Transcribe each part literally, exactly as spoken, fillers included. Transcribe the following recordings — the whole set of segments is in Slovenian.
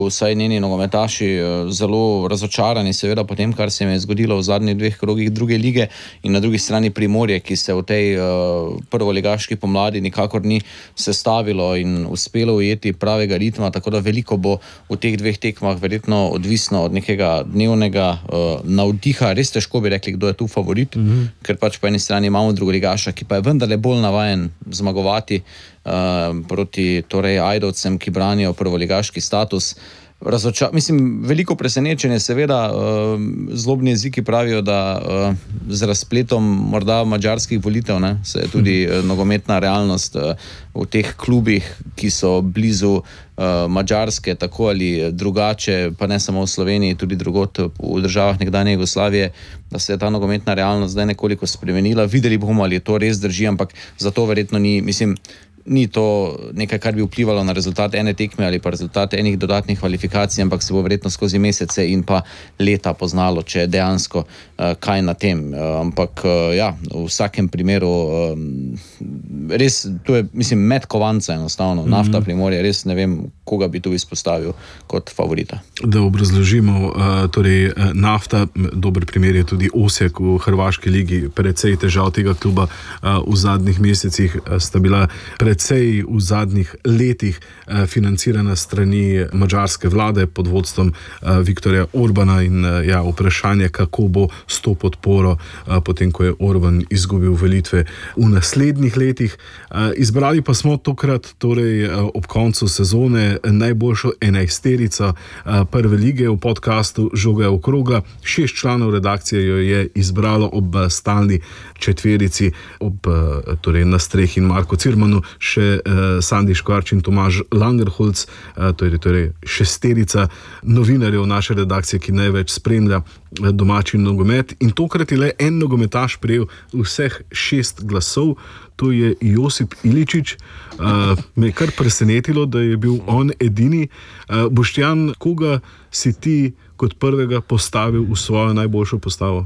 vsaj njeni nogometaši zelo razočarani, seveda po tem, kar se jim je zgodilo v zadnjih dveh krogih druge lige, in na drugi strani Primorje, ki se v tej uh, prvoligaški pomladi nikakor ni sestavilo in uspelo ujeti pravega ritma, tako da veliko bo v teh dveh tekmah verjetno odvisno od nekega dnevnega uh, navdiha. Res težko bi rekli, kdo je tu favorit, mm-hmm. ker pač po eni strani imamo drugoligaša, ki pa je vendarle bolj navajen zmagovati uh, proti torej Ajdovcem, ki branijo prvoligaški status. Razoča, mislim, veliko presenečenje, seveda, uh, zlobni jeziki pravijo, da uh, z razpletom morda madžarskih volitev, ne, se je tudi uh, nogometna realnost uh, v teh klubih, ki so blizu uh, Madžarske, tako ali drugače, pa ne samo v Sloveniji, tudi drugot v državah nekdanje Jugoslavije, da se je ta nogometna realnost zdaj nekoliko spremenila. Videli bomo, ali to res drži, ampak zato verjetno ni, mislim, ni to nekaj, kar bi vplivalo na rezultat ene tekme ali pa rezultat enih dodatnih kvalifikacij, ampak se bo verjetno skozi mesece in pa leta poznalo, če je dejansko uh, kaj na tem. Uh, ampak uh, ja, v vsakem primeru um, res, to je, mislim, med kovanca enostavno. Mm-hmm. Nafta Primorje, res ne vem, koga bi tu izpostavil kot favorita. Da obrazložimo, uh, torej uh, Nafta, dober primer je tudi Osijek v hrvaški ligi, precej težav tega kluba uh, v zadnjih mesecih uh, sta bila precej v zadnjih letih eh, financirana strani madžarske vlade pod vodstvom eh, Viktorja Orbana in eh, ja, vprašanje, kako bo s to podporo, eh, potem ko je Orban izgubil volitve v naslednjih letih. Eh, izbrali pa smo tokrat, torej eh, ob koncu sezone, najboljšo enajsterico eh, prve lige v podcastu Žoga je okrogla. Šest članov redakcije jo je izbralo ob stalni četverici, ob eh, torej na strehi in Marko Cirmanu, še uh, Sandi Škvarč in Tomaž Langerholz, uh, to je torej šesterica novinarjev naše redakcije, ki največ spremlja uh, domači nogomet. In tokrat je le en nogometaš prejel vseh šest glasov, to je Josip Iličić. Uh, me je kar presenetilo, da je bil on edini. Uh, Boštjan, koga si ti kot prvega postavil v svojo najboljšo postavo?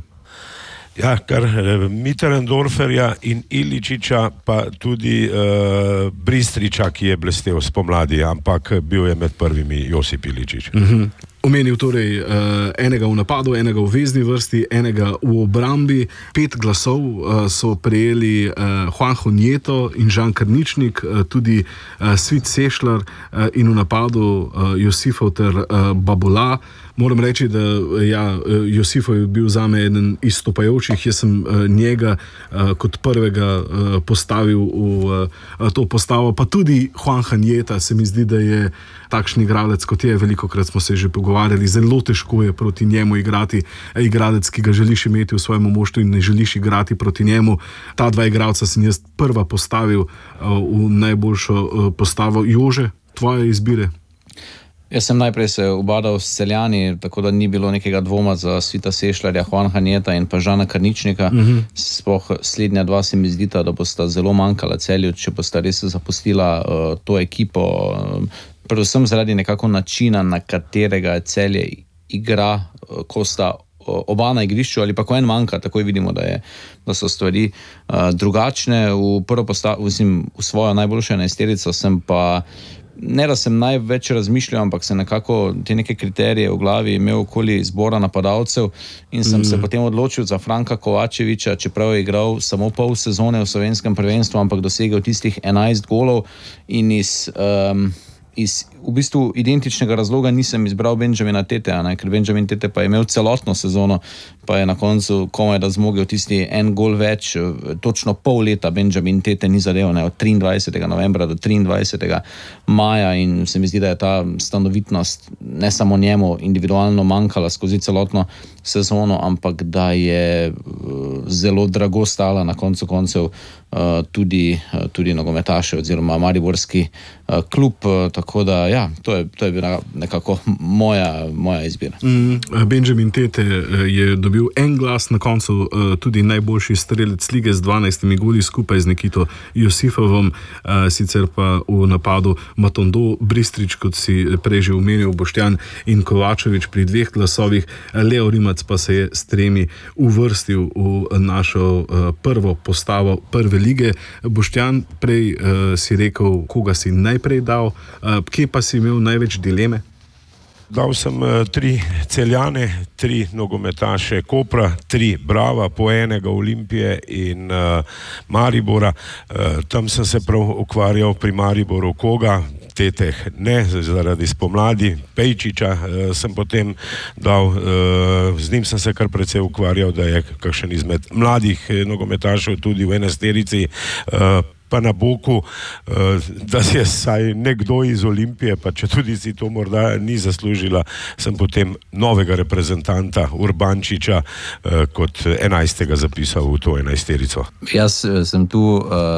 Ja, kar Mitterendorferja in Iličića, pa tudi uh, Bristriča, ki je blestel spomladi, ampak bil je med prvimi Josip Iličić. Uh-huh. Omenil torej uh, enega v napadu, enega v vezni vrsti, enega v obrambi. Pet glasov uh, so prejeli uh, Juanjo Nieto in Žan Krničnik, uh, tudi uh, Svit Sešlar uh, in v napadu uh, Josifov ter uh, Babola. Moram reči, da ja, Josifov je bil zame eden izstopajočih. Jaz sem uh, njega uh, kot prvega uh, postavil v uh, to postavo. Pa tudi Juanja Nieta se mi zdi, da je takšen igralec, kot je, velikokrat smo se že pogovarjali, zelo težko je proti njemu igrati. Igralec, ki ga želiš imeti v svojem moštvu in ne želiš igrati proti njemu. Ta dva igralca sem jaz prva postavil uh, v najboljšo uh, postavo. Jože, tvoje izbire? Jaz sem najprej se ubadal s Celjani, tako da ni bilo nekega dvoma za Svita Sešlarja, Juanja Nieta in pa Žana Krničnika. Uh-huh. Sploh slednja dva se mi zdita, da bosta zelo manjkala Celju, če bosta res zapustila uh, to ekipo. Uh, predvsem zaradi nekako načina, na katerega Celje igra, uh, ko sta uh, oba na igrišču ali pa ko en manjka, takoj vidimo, da, je, da so stvari uh, drugačne. V prvo postav, v svojo najboljšo enajsterico sem pa ne da sem največ razmišljal, ampak sem nekako te neke kriterije v glavi imel okoli izbora napadalcev in sem mm. se potem odločil za Franka Kovačeviča, čeprav je igral samo pol sezone v slovenskem prvenstvu, ampak dosegel tistih enajst golov in iz, um, iz v bistvu identičnega razloga nisem izbral Benjamina Teteja, ne? Ker Benjamin Tete pa je imel celotno sezono, pa je na koncu komaj da zmogel tisti en gol več, točno pol leta Benjamin Tete ni zadev, ne? Od triindvajsetega novembra do triindvajsetega maja, in se mi zdi, da je ta stanovitnost ne samo njemu individualno manjkala skozi celotno sezono, ampak da je zelo drago stala na koncu koncev tudi, tudi nogometaše oziroma mariborski klub, tako da ja, to je, to je bila nekako moja, moja izbira. Mm, Benjamin Tete je dobil en glas, na koncu tudi najboljši strelec lige z dvanajstimi goli skupaj z Nikito Josifovom, sicer pa v napadu Matondo, Bristrič, kot si prej že omenil, Boštjan in Kovačevič pri dveh glasovih, Leo Rimac pa se je s tremi uvrstil v našo prvo postavo prve lige. Boštjan, prej si rekel, koga si najprej dal, kje pa si imel največ dileme? Dal sem tri Celjane, tri nogometaše Kopra, tri Brava, po enega Olimpije in uh, Maribora. Uh, tam sem se prav ukvarjal pri Mariboru koga, Teteh ne, zaradi spomladi, Pejčiča uh, sem potem dal, uh, z njim sem se kar precej ukvarjal, da je kakšen izmed mladih nogometašev tudi v enesterici, uh, pa na boku, da je saj nekdo iz Olimpije, pa če tudi si to morda ni zaslužila, sem potem novega reprezentanta Urbančiča kot enajstega zapisal v to enajsterico. Jaz sem tu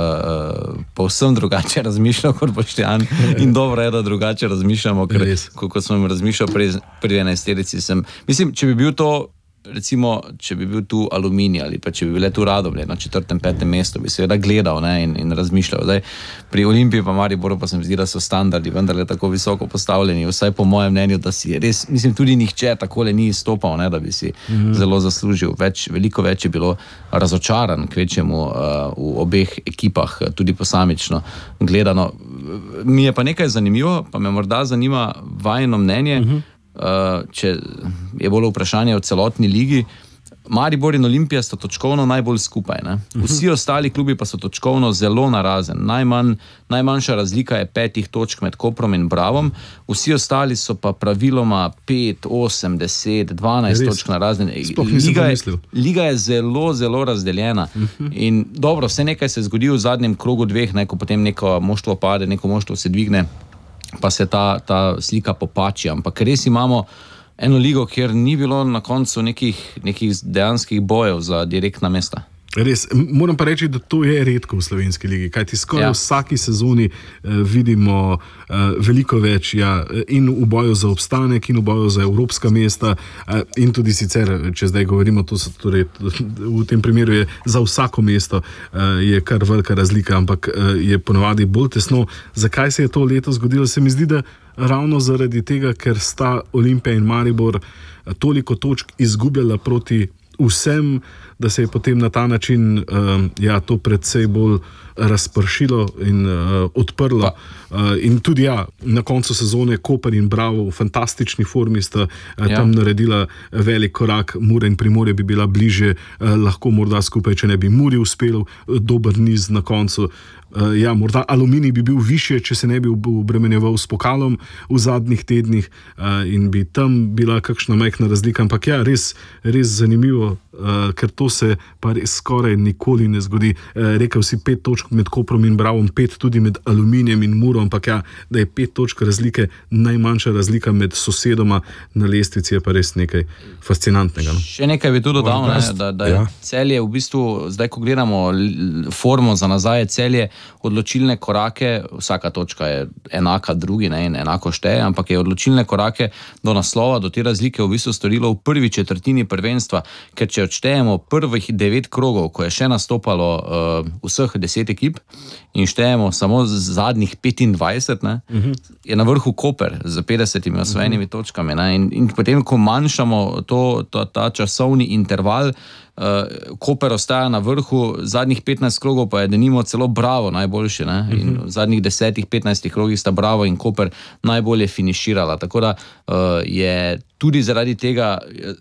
uh, povsem drugače razmišljal kot Boštjan in dobro je, da drugače razmišljamo, ker ko sem razmišljal pri, pri enajsterici sem, mislim, če bi bil to recimo, če bi bil tu Aluminij ali pa če bi bile tu Radomlje na četrtem, petem mestu, bi seveda gledal, ne, in, in razmišljal. Zdaj, pri Olimpiji pa Mariboru pa se mi zdi, da so standardi vendarle tako visoko postavljeni, vsaj po mojem mnenju, da si res, mislim, tudi nihče takole ni izstopal, ne, da bi si mm-hmm. zelo zaslužil. Več, veliko več je bilo razočaran kvečemu uh, v obeh ekipah, tudi posamično gledano. Mi je pa nekaj zanimivo, pa me morda zanima vajino mnenje, mm-hmm. Uh, če je bolj vprašanje o celotni ligi. Maribor in Olimpija sta točkovno najbolj skupaj, ne? Vsi ostali klubi pa so točkovno zelo narazen. Najmanj, najmanjša razlika je petih točk med Koprom in Bravom, vsi ostali so pa praviloma pet, osem, deset, dvanajst točk narazen. Liga, liga je zelo, zelo razdeljena. Uh-huh. In dobro, vse nekaj se zgodi v zadnjem krogu dveh, ne, ko potem neko moštvo pade, neko moštvo se dvigne, pa se ta, ta slika popači, ampak res imamo eno ligo, kjer ni bilo na koncu nekih, nekih dejanskih bojev za direktna mesta. Res, moram pa reči, da to je redko v slovenski ligi, kajti skoraj ja. vsaki sezoni eh, vidimo eh, veliko več ja, in v boju za obstanek in v boju za evropska mesta eh, in tudi sicer, če zdaj govorimo, to so, torej, v tem primeru je za vsako mesto eh, je kar velika razlika, ampak eh, je ponovadi bolj tesno. Zakaj se je to leto zgodilo? Se mi zdi, da ravno zaradi tega, ker sta Olimpija in Maribor toliko točk izgubljala proti vsem, da se je potem na ta način uh, ja, to predvsej bolj razpršilo in uh, odprlo. Uh, in tudi ja, na koncu sezone Koper in Bravo v fantastični formi sta uh, ja. tam naredila velik korak. Mura in Primorje bi bila bliže, uh, lahko morda skupaj, če ne bi Muri uspelo, uh, dober niz na koncu. Uh, ja, morda Aluminij bi bil višje, če se ne bi obremenjeval s pokalom v zadnjih tednih uh, in bi tam bila kakšna majhna razlika, ampak ja, res, res zanimivo, uh, ker to se pa res skoraj nikoli ne zgodi. Uh, rekel si pet točk med Koprom in Bravom, pet tudi med Aluminijem in Muro, ampak ja, da je pet točk razlike, najmanjša razlika med sosedoma na lestvici, je pa res nekaj fascinantnega. No? Še nekaj bi tu dodal, ne, da, da ja. Celje v bistvu, zdaj ko gledamo formo za nazaj, Celje odločilne korake, vsaka točka je enaka drugi, ne, in enako šteje, ampak je odločilne korake do naslova, do te razlike v bistvu storilo v prvi četrtini prvenstva, ker če odštejemo prvih devet krogov, ko je še nastopalo uh, vseh deset ekip in štejemo samo zadnjih petindvajset, ne, uh-huh. je na vrhu Koper z petdesetimi osvojenimi uh-huh. točkami, ne, in, in potem, ko manjšamo to, to, ta časovni interval, Uh, Koper ostaja na vrhu, zadnjih petnajst krogov pa je denimo celo Bravo najboljši, ne? In v zadnjih desetih, petnajstih krogih sta Bravo in Koper najbolje finiširala, tako da uh, je tudi zaradi tega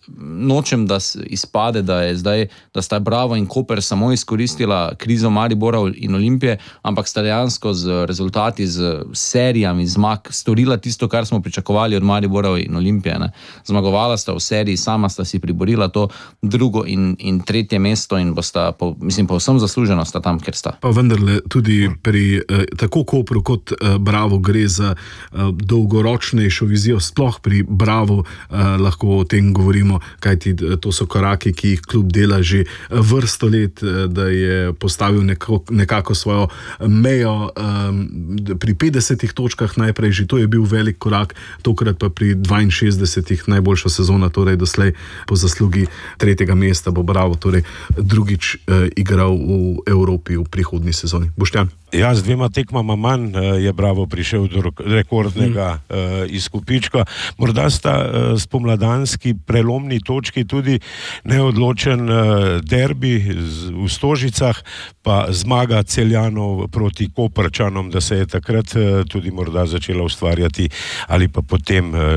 nočem, da izpade, da je zdaj, da sta Bravo in Koper samo izkoristila krizo Maribora in Olimpije, ampak sta dejansko z rezultati, z serijami zmag storila tisto, kar smo pričakovali od Maribora in Olimpije, ne? Zmagovala sta v seriji, sama sta si priborila to drugo in in tretje mesto in bosta, po, mislim, povsem zasluženo sta tam, kjer sta. Pa vendarle tudi pri eh, tako Kopru kot eh, Bravo gre za eh, dolgoročnejšo vizijo, sploh pri Bravo eh, lahko o tem govorimo, kajti to so koraki, ki jih klub dela že vrsto let, eh, da je postavil neko, nekako svojo mejo eh, pri petdesetih točkah najprej, že to je bil velik korak, tokrat pa pri dvainšestdesetih najboljša sezona, torej doslej po zaslugi tretjega mesta bo Bravo, torej drugič eh, igral v Evropi v prihodnji sezoni. Boštjan? Ja, z dvema tekmama manj eh, je Bravo prišel do rekordnega mm. eh, izkupička. Morda sta eh, spomladanski prelomni točki tudi neodločen eh, derbi z, v Stožicah, pa zmaga Celjanov proti Koprčanom, da se je takrat eh, tudi morda začela ustvarjati ali pa potem eh,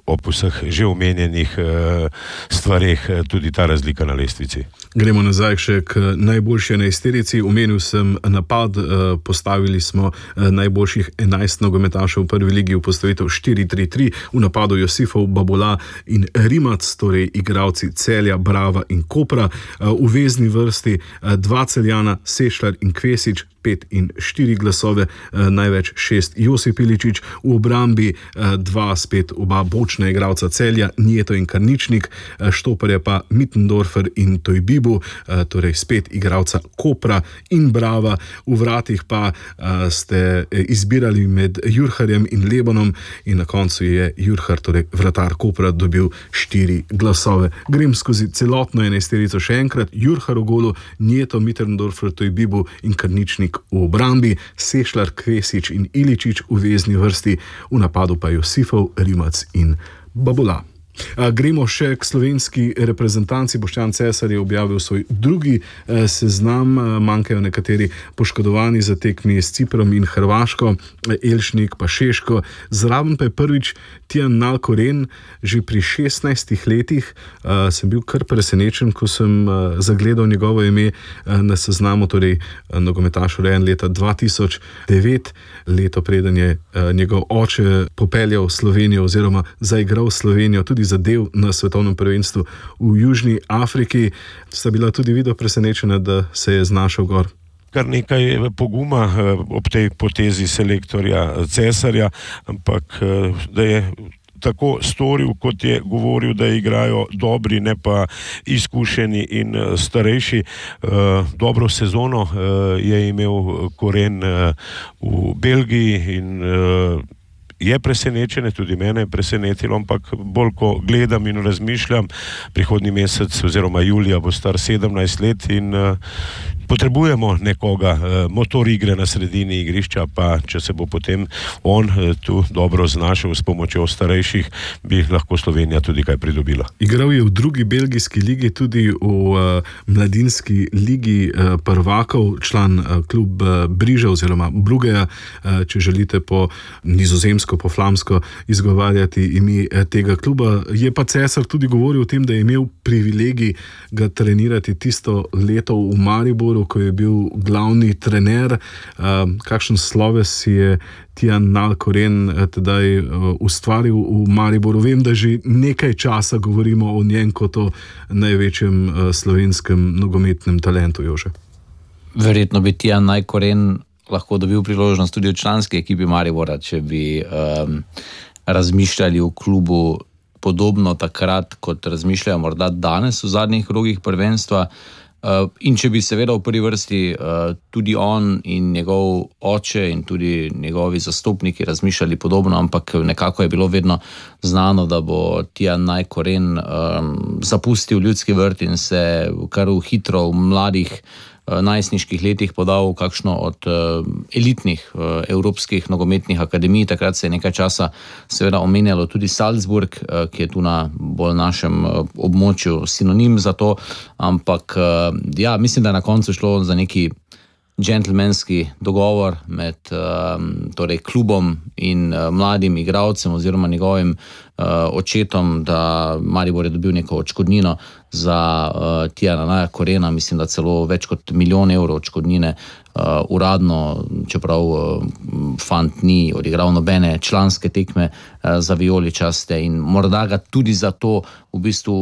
ob vseh že omenjenih stvareh tudi ta razlika na lestvici. Gremo nazaj še k najboljši enajsterici. Omenil sem napad, postavili smo najboljših enajst nogometašev v prvi ligi v postavitev štiri tri tri, v napadu Josifov, Babola in Rimac, torej igralci Celja, Brava in Kopra. V vezni vrsti dva Celjana, Sešljar in Kvesič, pet in štiri glasove, največ šest Josip Iličić, v obrambi dva spet oba bočna igralca Celja, Njeto in Karničnik, štoperje pa Mittendorfer in Tojbibu, torej spet igralca Kopra in Brava. V vratih pa ste izbirali med Jurharjem in Lebanom in na koncu je Jurhar, torej vratar Kopra, dobil štiri glasove. Grem skozi celotno enajsterico še enkrat. Jurhar v golu, Njeto, Mittendorfer, Tojbibu in Karničnik v obrambi, Sešljar, Kvesič in Iličić v vezni vrsti, v napadu pa Josifov, Rimac in Babola. Gremo še k slovenski reprezentanci. Boštjan Cesar je objavil svoj drugi seznam, manjkajo nekateri poškodovani za tekmi s Ciprom in Hrvaško, Elšnik pa Šeško, zraven pa je prvič Tijan Nalkoren. Že pri šestnajstih letih sem bil kar presenečen, ko sem zagledal njegovo ime na seznamu, torej nogometaš rojen leta dva tisoč devet, leto preden je njegov oče popeljal Slovenijo oziroma zaigral Slovenijo, tudi zadev na svetovnem prvenstvu v Južni Afriki. Sta bila tudi vidva presenečena, da se je znašel gor? Kar nekaj poguma ob tej potezi selektorja Cesarja, ampak da je tako storil, kot je govoril, da igrajo dobri, ne pa izkušeni in starejši. Dobro sezono je imel Koren v Belgiji in je presenečen, tudi mene je presenetilo, ampak bolj ko gledam in razmišljam, prihodnji mesec oziroma julija bo star sedemnajst let in potrebujemo nekoga, motor igre na sredini igrišča, pa če se bo potem on tu dobro znašel s pomočjo starejših, bi lahko Slovenija tudi kaj pridobila. Igral je v drugi belgijski ligi, tudi v mladinski ligi prvakov, član klub Briža oziroma Brugeja, če želite po nizozemsko, po flamsko izgovarjati ime tega kluba. Je pa Cesar tudi govoril o tem, da je imel privilegij ga trenirati tisto leto v Mariboru, ko je bil glavni trener. Kakšen sloves je Tijan Nalkoren tedaj ustvaril v Mariboru? Vem, da že nekaj časa govorimo o njem kot o največjem slovenskem nogometnem talentu, Jože. Verjetno bi Tijan Nalkoren lahko dobil priložnost tudi v članski ekipi Maribora, če bi um, razmišljali v klubu podobno takrat, kot razmišljajo morda danes v zadnjih krogih prvenstva. Uh, in če bi seveda v prvi vrsti uh, tudi on in njegov oče in tudi njegovi zastopniki razmišljali podobno, ampak nekako je bilo vedno znano, da bo Tijan Nalkoren um, zapustil Ljudski vrt in se kar v hitro v mladih najstniških letih podal v kakšno od uh, elitnih uh, evropskih nogometnih akademij. Takrat se je nekaj časa seveda omenjalo tudi Salzburg, uh, ki je tu na bolj našem uh, območju sinonim za to, ampak uh, ja, mislim, da je na koncu šlo za neki džentelmenski dogovor med uh, torej klubom in uh, mladim igralcem oziroma njegovim uh, očetom, da Maribor je dobil neko odškodnino za uh, Tijana Nalkorena, mislim, da celo več kot milijon evrov odškodnine. Uh, uradno, čeprav uh, fant ni odigral nobene članske tekme uh, za vijoličaste in morda ga tudi zato v bistvu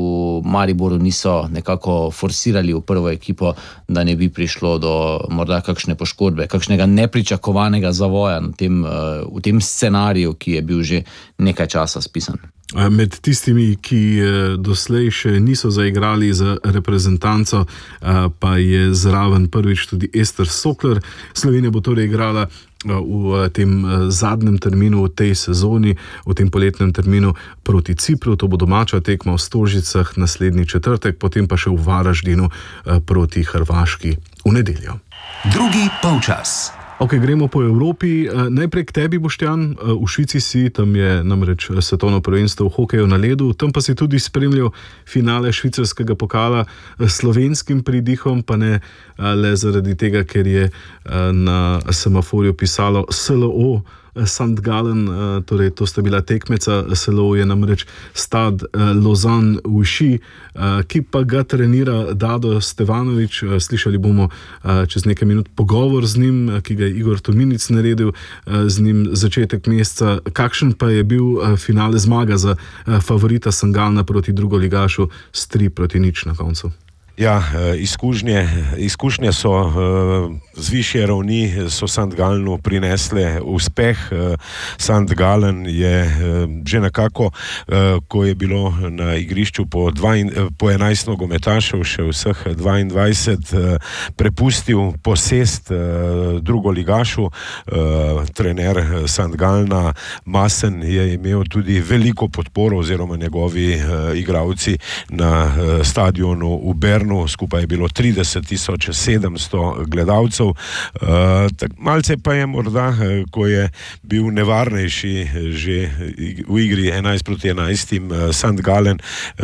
v Mariboru niso nekako forsirali v prvo ekipo, da ne bi prišlo do morda kakšne poškodbe, kakšnega nepričakovanega zavoja na tem, uh, v tem scenariju, ki je bil že nekaj časa spisan. Med tistimi, ki doslej še niso zaigrali za reprezentanco, pa je zraven prvič tudi Ester Sokler. Slovenija bo torej igrala v tem zadnjem terminu v tej sezoni, v tem poletnem terminu proti Cipru. To bo domača tekma v Stožicah naslednji četrtek, potem pa še v Varaždinu proti Hrvaški v nedeljo. Drugi polčas. Ok, gremo po Evropi. Najprej k tebi, Boštjan. V Švici si, tam je namreč svetovno prvenstvo v hokeju na ledu, tam pa si tudi spremljal finale švicarskega pokala s slovenskim pridihom, pa ne le zaradi tega, ker je na semaforju pisalo S L O Sankt Gallen, torej to sta bila tekmeca, selo je namreč Stade Lausanne-Ouchy, ki pa ga trenira Dado Stevanović. Slišali bomo čez nekaj minut pogovor z njim, ki ga je Igor Tominic naredil z njim začetek meseca. Kakšen pa je bil finale zmaga za favorita Sankt Gallena proti drugoligašu s tri proti nič na koncu? Ja, izkušnje, izkušnje so z višje ravni, so Sankt Gallenu prinesle uspeh. Sankt Gallen je že nekako, ko je bilo na igrišču po, dva, po enajst nogometašev, še vseh dvaindvajset, prepustil posest drugoligašu. Trener Sankt Gallena Maassen je imel tudi veliko podporo oziroma njegovi igralci na stadionu v Bernu. Skupaj je bilo trideset tisoč sedemsto gledalcev. Tak malce pa je morda, ko je bil nevarnejši že v igri enajst proti enajstim Sankt Gallen,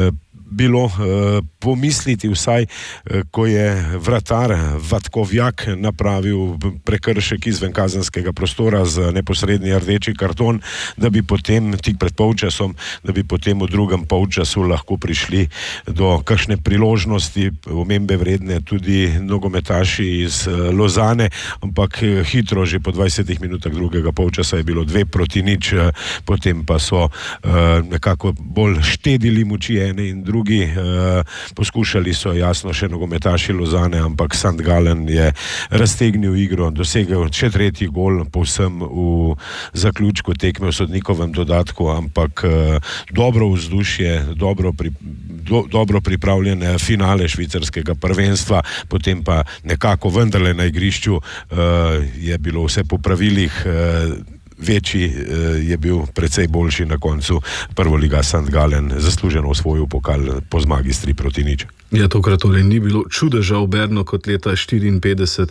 bilo uh, pomisliti vsaj, uh, ko je vratar Vatkovjak napravil prekršek izven kazenskega prostora z neposredni rdeči karton, da bi potem, tik pred polčasom, da bi potem v drugem polčasu lahko prišli do kakšne priložnosti, omembe vredne tudi nogometaši iz uh, Lozane, ampak uh, hitro, že po dvajsetih minutah drugega polčasa je bilo dve proti nič, uh, potem pa so uh, nekako bolj štedili moči ene in drugi. Uh, poskušali so jasno še nogometaši Lozane, ampak Sankt Gallen je raztegnil igro, dosegel še tretji gol povsem v zaključku tekme v sodnikovem dodatku, ampak uh, dobro vzdušje, dobro, pri, do, dobro pripravljen finale švicarskega prvenstva, potem pa nekako vendarle na igrišču uh, je bilo vse po pravilih. Uh, Večji je bil precej boljši na koncu prvoliga Sankt Gallen, zasluženo osvojil pokal po zmagi s tri proti nič. Ja, tokrat torej ni bilo čudeža v Bernu kot leta štiriinpetdeset,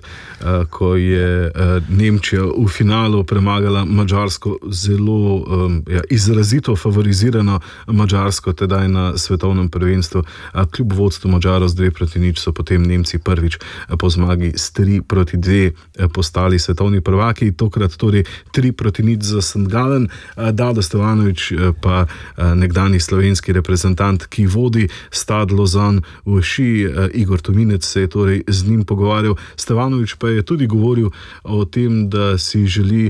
ko je Nemčija v finalu premagala Madžarsko, zelo ja, izrazito favorizirano Madžarsko tedaj na svetovnem prvenstvu. Kljub vodstvu Madžarov z dve proti nič so potem Nemci prvič po zmagi s tri proti dve postali svetovni prvaki, tokrat torej tri proti nič za Sankt Gallen. Dado Stevanović pa nekdani slovenski reprezentant, ki vodi Stade Lausanne-Ouchy, Igor Tominec se je torej z njim pogovarjal. Stevanović pa je tudi govoril o tem, da si želi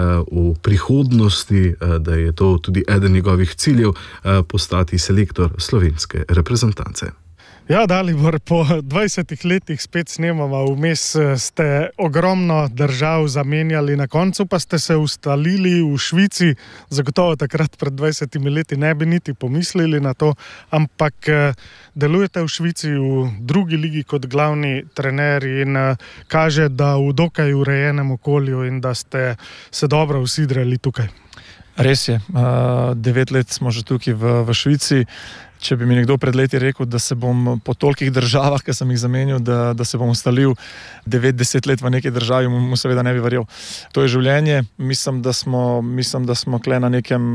v prihodnosti, da je to tudi eden njegovih ciljev, postati selektor slovenske reprezentance. Ja, Dalibor, po dvajsetih letih spet snemamo, vmes ste ogromno držav zamenjali, na koncu pa ste se ustalili v Švici, zagotovo takrat pred dvajsetimi leti ne bi niti pomislili na to, ampak delujete v Švici v drugi ligi kot glavni trener in kaže, da v dokaj urejenem okolju in da ste se dobro usidrali tukaj. Res je, devet let smo že tukaj v, v Švici. Če bi mi nekdo pred leti rekel, da se bom po tolikih državah, ki sem jih zamenil, da, da se bom ustalil devet deset let v neki državi, mu seveda ne bi verjel. To je življenje. Mislim, da smo, mislim, da smo kle na nekem,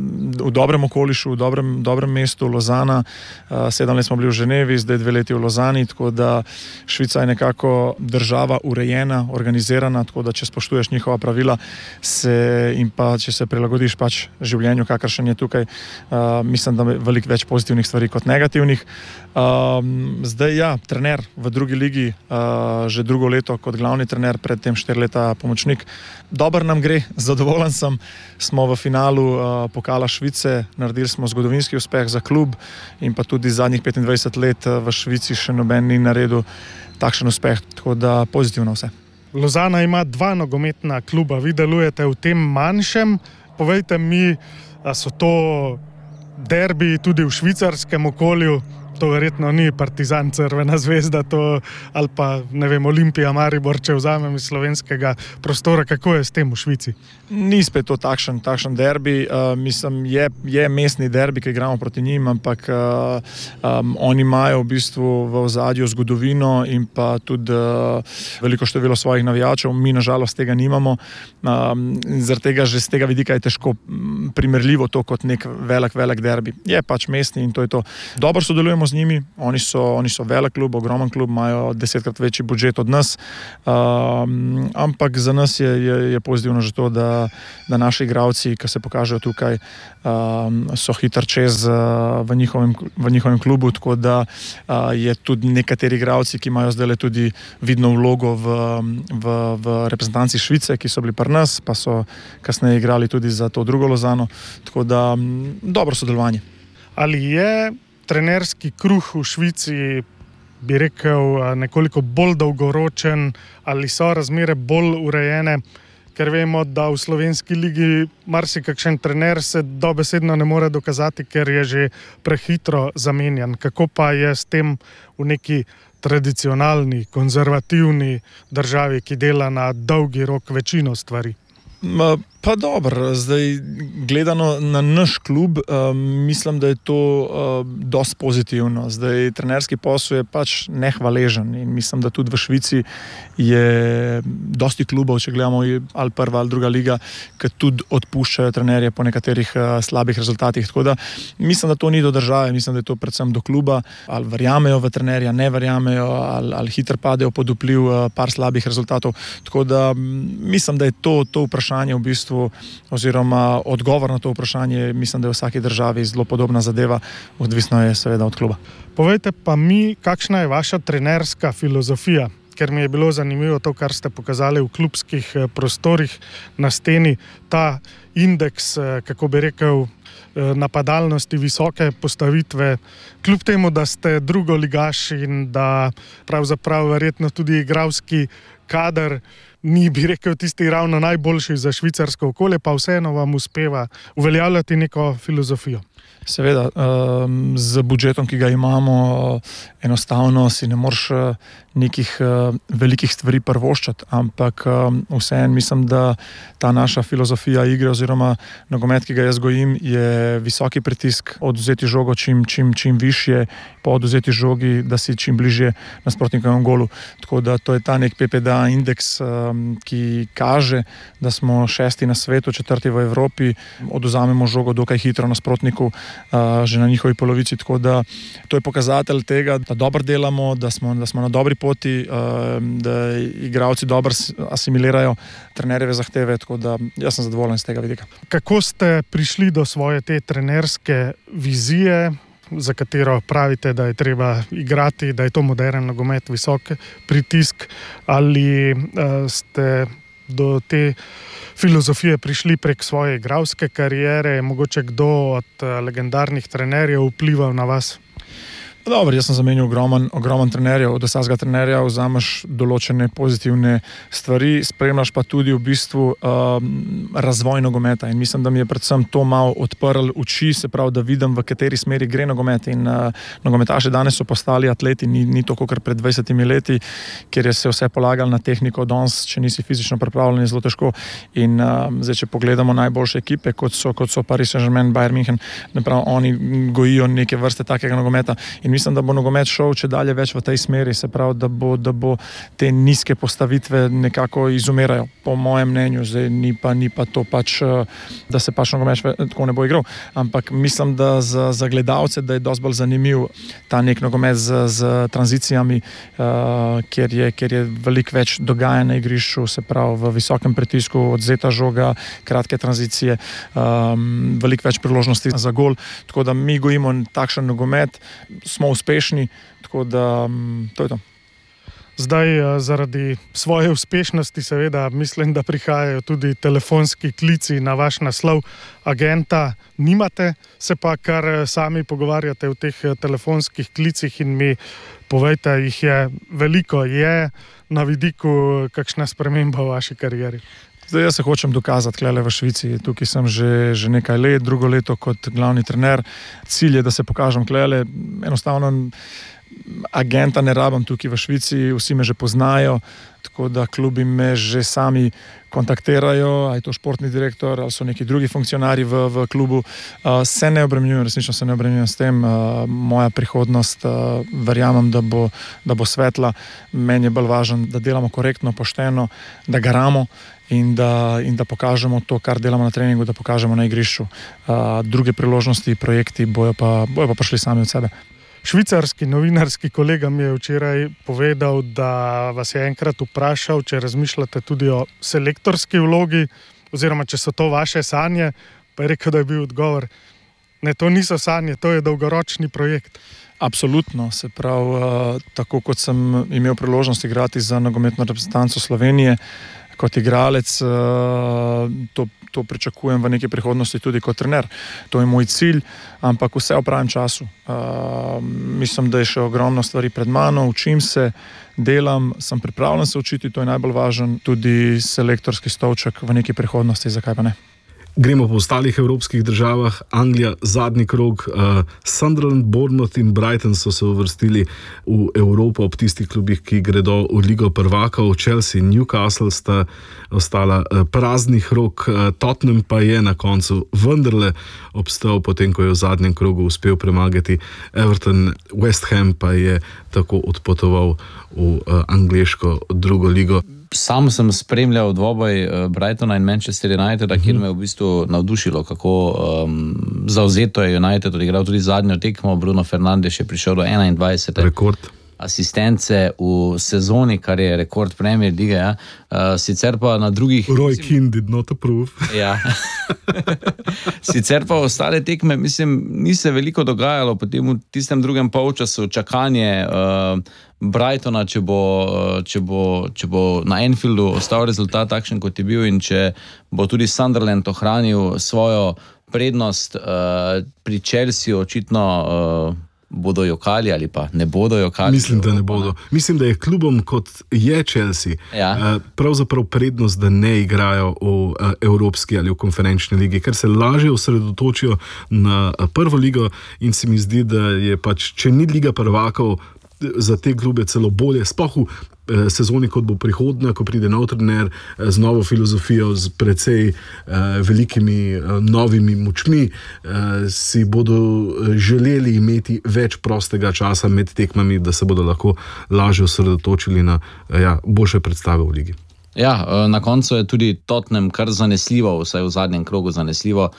v dobrem okolišu, v dobrem, dobrem mestu, Lozana. Sedem let smo bili v Ženevi, zdaj dve leti v Lozani, tako da Švica je nekako država urejena, organizirana, tako da če spoštuješ njihova pravila se, in pa če se prilagodiš pač življenju, kakršen je tukaj, uh, mislim, da je veliko več pozitivnih stvari kot negativnih. Um, zdaj ja, trener v drugi ligi, uh, že drugo leto kot glavni trener, predtem štiri leta pomočnik. Dobar nam gre, zadovoljen sem. Smo v finalu uh, pokala Švice, naredili smo zgodovinski uspeh za klub in pa tudi zadnjih petindvajset let v Švici še noben ni naredil takšen uspeh, tako da pozitivno vse. Lozana ima dva nogometna kluba, vi delujete v tem manjšem. Povejte mi, a so to derbi tudi v švicarskem okolju, to verjetno ni Partizan, Crvena zvezda, to, ali pa, ne vem, Olimpija, Maribor, če vzamem iz slovenskega prostora, kako je s tem v Švici? Ni spet to takšen, takšen derbi, uh, mislim, je, je mestni derbi, ki igramo proti njim, ampak uh, um, oni imajo v bistvu v ozadju zgodovino in pa tudi uh, veliko število svojih navijačev, mi nažalost tega nimamo, um, zaradi tega že z tega vidika je težko primerljivo to kot nek velik, velik derbi. Je pač mestni in to je to. Dobro sodelujemo z njimi, oni so, oni so velik klub, ogromen klub, imajo desetkrat večji budžet od nas, um, ampak za nas je, je, je pozitivno že to, da, da naši igralci, ki se pokažejo tukaj, um, so hitro čez uh, v, njihovem, v njihovem klubu, tako da uh, je tudi nekateri igralci, ki imajo zdaj tudi vidno vlogo v, v, v reprezentanci Švice, ki so bili pri nas, pa so kasneje igrali tudi za to drugo Lozano, tako da um, dobro sodelovanje. Ali je trenerski kruh v Švici, bi rekel, nekoliko bolj dolgoročen, ali so razmere bolj urejene, ker vemo, da v slovenski ligi marsikakšen trener se dobesedno ne more dokazati, ker je že prehitro zamenjan. Kako pa je s tem v neki tradicionalni, konzervativni državi, ki dela na dolgi rok večino stvari? Pa dobro, zdaj gledano na naš klub, um, mislim, da je to um, dosti pozitivno. Zdaj, trenerski posel je pač nehvaležen in mislim, da tudi v Švici je dosti klubov, če gledamo ali prva ali druga liga, ki tudi odpuščajo trenerje po nekaterih uh, slabih rezultatih. Tako da mislim, da to ni do države, mislim, da je to predvsem do kluba, ali verjamejo v trenerja, ne verjamejo, ali, ali hitro padejo pod vpliv uh, par slabih rezultatov. Tako da mislim, da je to, to vprašanje v bistvu oziroma odgovor na to vprašanje, mislim, da je v vsaki državi zelo podobna zadeva, odvisno je seveda od kluba. Povejte pa mi, kakšna je vaša trenerska filozofija, ker mi je bilo zanimivo to, kar ste pokazali v klubskih prostorih na steni, ta indeks, kako bi rekel, napadalnosti, visoke postavitve, kljub temu, da ste drugoligaš in da pravzaprav verjetno tudi igralski kader ni, bi rekel, tisti ravno najboljši za švicarsko okolje, pa vseeno vam uspeva uveljavljati neko filozofijo. Seveda, z budžetom, ki ga imamo, enostavno si ne moreš nekih velikih stvari prvoščati, ampak vseeno mislim, da ta naša filozofija igre oziroma nogomet, ki ga jaz gojim, je visoki pritisk, odvzeti žogo čim, čim, čim višje, po odvzeti žogi, da si čim bližje nasprotnikovemu golu. Tako da to je ta nek P P D A indeks, ki kaže, da smo šesti na svetu, četrti v Evropi, odvzamemo žogo dokaj hitro nasprotniku, že na njihovi polovici, tako da to je pokazatelj tega, da dobro delamo, da smo, da smo na dobri poti, da igralci dobro asimilirajo trenerjeve zahteve, tako da jaz sem zadovoljen z tega vidika. Kako ste prišli do svoje te trenerske vizije, za katero pravite, da je treba igrati, da je to moderen nogomet, visok pritisk, ali uh, ste do te filozofije prišli prek svoje igralske kariere, je mogoče kdo od legendarnih trenerjev vplival na vas? Dobro, jaz sem zamenil ogromen, ogromen trenerjev, od vsakega trenerja vzameš določene pozitivne stvari, spremljaš pa tudi v bistvu um, razvoj nogometa in mislim, da mi je predvsem to malo odprl oči, se pravi, da vidim, v kateri smeri gre nogomet in uh, nogometaši danes so postali atleti, ni, ni to kot pred dvajsetimi leti, ker je se vse polagal na tehniko, danes, če nisi fizično pripravljen, je zelo težko in uh, zdaj, če pogledamo najboljše ekipe, kot so, kot so Paris Saint-Germain, Bayern München, naprav, oni gojijo neke vrste takega nogometa in mislim, da bo nogomet šel če dalje več v tej smeri, se pravi, da bo, da bo te nizke postavitve nekako izumirajo, po mojem mnenju, zdaj ni pa, ni pa to pač, da se pač nogomet tako ne bo igral, ampak mislim, da za, za gledalce, da je dosti bolj zanimiv ta nek nogomet z, z tranzicijami, uh, ker je, ker je veliko več dogajanja na igrišču, se pravi, v visokem pritisku, odzeta žoga, kratke tranzicije, um, veliko več priložnosti za gol, tako da mi gojimo takšen nogomet, smo uspešni, tako da to je to. Zdaj zaradi svoje uspešnosti seveda mislim, da prihajajo tudi telefonski klici na vaš naslov. Agenta nimate, se pa kar sami pogovarjate v teh telefonskih klicih in mi povejte, jih je veliko, je na vidiku kakšna sprememba v vaši karieri? Zdaj, jaz se hočem dokazati klele v Švici, tukaj sem že, že nekaj let, drugo leto kot glavni trener. Cilj je, da se pokažem klele, enostavno agenta ne rabim tukaj v Švici, vsi me že poznajo, tako da klubi me že sami kontaktirajo, ali je to športni direktor, ali so neki drugi funkcionarji v, v klubu. Uh, se ne obremenjujem, resnično se ne obremenjujem s tem. Uh, moja prihodnost, uh, verjamem, da bo, da bo svetla. Meni je bolj važno, da delamo korektno, pošteno, da garamo in da, in da pokažemo to, kar delamo na treningu, da pokažemo na igrišču. Uh, druge priložnosti, projekti bojo pa, bojo pa prišli sami od sebe. Švicarski novinarski kolega mi je včeraj povedal, da vas je enkrat vprašal, če razmišljate tudi o selektorski vlogi, oziroma če so to vaše sanje, pa je rekel, da je bil odgovor: ne, to niso sanje, to je dolgoročni projekt. Absolutno, se pravi, tako kot sem imel priložnost igrati za nogometno reprezentanco Slovenije, kot igralec, to, to pričakujem v neki prihodnosti tudi kot trener. To je moj cilj, ampak vse v pravem času. Mislim, da je še ogromno stvari pred mano, učim se, delam, sem pripravljen se učiti, to je najbolj važen, tudi selektorski stolček v neki prihodnosti, zakaj pa ne. Gremo po ostalih evropskih državah. Anglija, zadnji krog, uh, Sunderland, Bournemouth in Brighton so se uvrstili v Evropo ob tistih klubih, ki gredo v Ligo prvakov. Chelsea in Newcastle sta ostala uh, praznih rok, uh, Tottenham pa je na koncu vendarle obstal, potem ko je v zadnjem krogu uspel premagati Everton. West Ham pa je tako odpotoval v uh, angleško drugo ligo. Sam sem spremljal dvoboj Brightona in Manchester Uniteda, kjer me je v bistvu navdušilo, kako um, zavzeto je United odigral tudi zadnjo tekmo. Bruno Fernandes je prišel do enaindvajsete Rekord. asistence v sezoni, kar je rekord Premier Lige. Ja. Uh, sicer pa na drugih... Roy Keane did not approve. Ja. Sicer pa ostale tekme, mislim, ni se veliko dogajalo, potem v tistem drugem polčasu čakanje uh, Brightona, če bo, če, bo, če bo na Anfieldu ostal rezultat takšen, kot je bil, in če bo tudi Sunderland ohranil svojo prednost. Uh, pri Chelsea očitno uh, bodo jokali ali pa ne bodo jokali. Mislim, da ne bodo. Mislim, da je klubom, kot je Chelsea, ja. pravzaprav prednost, da ne igrajo v Evropski ali v konferenčni ligi, ker se lažje osredotočijo na prvo ligo in se mi zdi, da je pač, če ni Liga prvakov, za te klube celo bolje, sploh v sezoni, kot bo prihodnja, ko pride nov trener z novo filozofijo, z precej uh, velikimi uh, novimi močmi, uh, si bodo želeli imeti več prostega časa med tekmami, da se bodo lahko lažje osredotočili na uh, ja, boljše predstave v ligi. Ja, na koncu je tudi Tottenham kar zanesljivo, vsaj v zadnjem krogu zanesljivo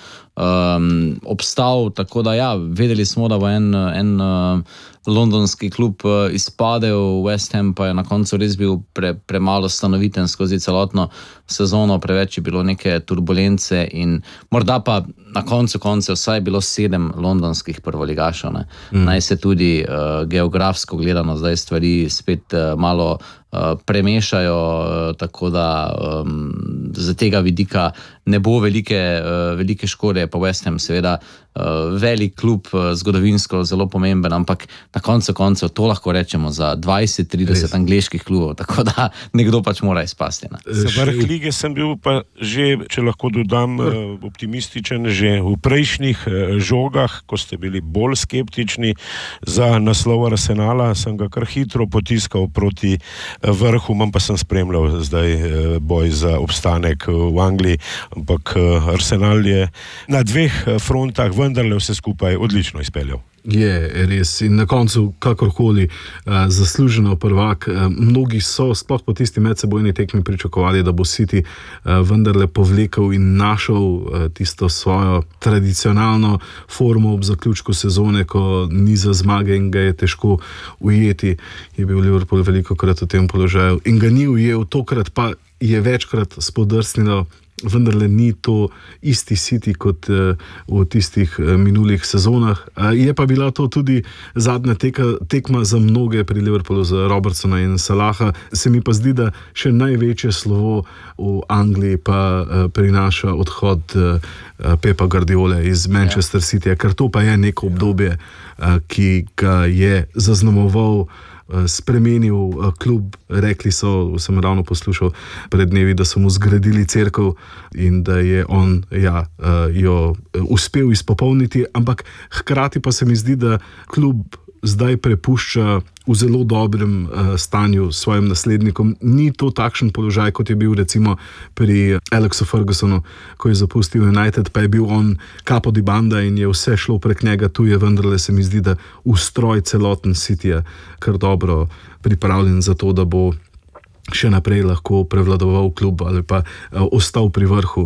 um, obstal, tako da ja, vedeli smo, da bo en, en uh, londonski klub uh, izpadel, West Ham pa je na koncu res bil pre, premalo stanoviten skozi celotno sezono, preveč je bilo neke turbulence in morda pa na koncu koncev vsaj bilo sedem londonskih prvoligašov. Mm. Naj se tudi uh, geografsko gledano zdaj stvari spet uh, malo uh, premešajo, uh, tako da um, z tega vidika ne bo velike, uh, velike škode, pa West Ham seveda uh, velik klub, uh, zgodovinsko zelo pomemben, ampak na koncu koncev to lahko rečemo za dvajset trideset angleških klubov, tako da nekdo pač mora izpasti. Ne? Za vrh lige sem bil pa že, če lahko dodam, optimističen že v prejšnjih žogah, ko ste bili bolj skeptični za naslov Arsenala, sem ga kar hitro potiskal proti vrhu, manj pa sem spremljal zdaj boj za obstanek v Angliji, ampak Arsenal je na dveh frontah vendarle vse skupaj odlično izpeljal. Je res in na koncu kakorkoli uh, zasluženo prvak. Uh, mnogi so sploh po tisti medsebojni tekmi pričakovali, da bo City uh, vendarle povlekel in našel uh, tisto svojo tradicionalno formo ob zaključku sezone, ko ni za zmage in ga je težko ujeti. Je bil Liverpool velikokrat v tem položaju in ga ni ujel, tokrat pa je večkrat spodrsnilo. Vendarle ni to isti City kot uh, v tistih uh, minulih sezonah. Uh, je pa bila to tudi zadnja teka, tekma za mnoge pri Liverpoolu, za Robertsona in Salaha. Se mi pa zdi, da še največje slovo v Angliji pa uh, prinaša odhod uh, Pepa Guardiole iz Manchester Cityja, ker to pa je neko obdobje, uh, ki ga je zaznamoval, spremenil klub. Rekli so, sem ravno poslušal pred dnevi, da so mu zgradili cerkev in da je on ja, jo uspel izpopolniti, ampak hkrati pa se mi zdi, da klub zdaj prepušča v zelo dobrem uh, stanju svojim naslednikom. Ni to takšen položaj, kot je bil recimo pri Alexu Fergusonu, ko je zapustil United, pa je bil on capo di banda in je vse šlo prek njega. Tu je vendarle se mi zdi, da ustroj celoten Cityja kar dobro pripravljen za to, da bo še naprej lahko prevladoval klub ali pa uh, ostal pri vrhu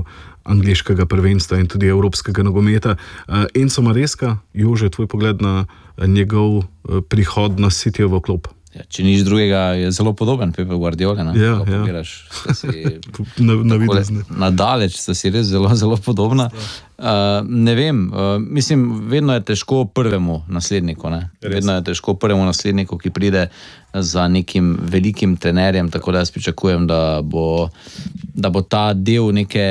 angleškega prvenstva in tudi evropskega nogometa. Uh, Enzo Maresca, Jože, tvoj pogled na njegov uh, prihod na Cityjevo klop? Ja, če nič drugega, je zelo podoben Pepe Guardiola. Ja, ja. Pogledaš, na, na nadaleč sta si res zelo, zelo podobna. Uh, ne vem, uh, mislim, vedno je težko prvemu nasledniku. Ne? Vedno je težko prvemu nasledniku, ki pride za nekim velikim trenerjem, tako da jaz pričakujem, da bo, da bo ta del neke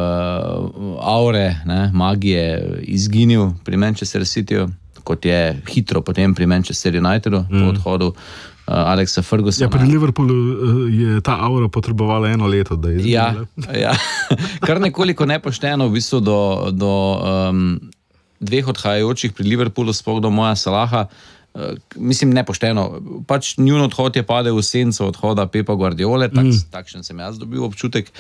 uh, aure, ne, magije izginil pri Manchester Cityju, kot je hitro potem pri Manchester Unitedu mm. po odhodu uh, Alexa Fergusona. Ja, pri Liverpoolu uh, je ta aura potrebovala eno leto, da je izginila. Ja, ja. Kar nekoliko nepošteno v bistvu do, do um, dveh odhajajočih pri Liverpoolu, sploh do Moja Salaha. Uh, mislim, nepošteno. Pač njun odhod je padel v senco odhoda Pepa Guardiole, tak, mm. takšen sem jaz dobil občutek.